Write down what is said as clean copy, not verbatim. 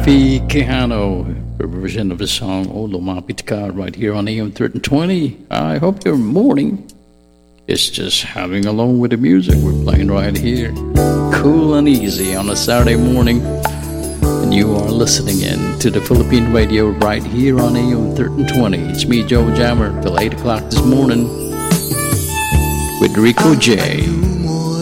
Rafi Quijano, a version of the song O Lumapit Ka right here on AM 1320. I hope your morning is just having along with the music we're playing right here. Cool and easy on a Saturday morning. And you are listening in to the Philippine radio right here on AM 1320. It's me, Joe Jammer, till 8 o'clock this morning with Rico J.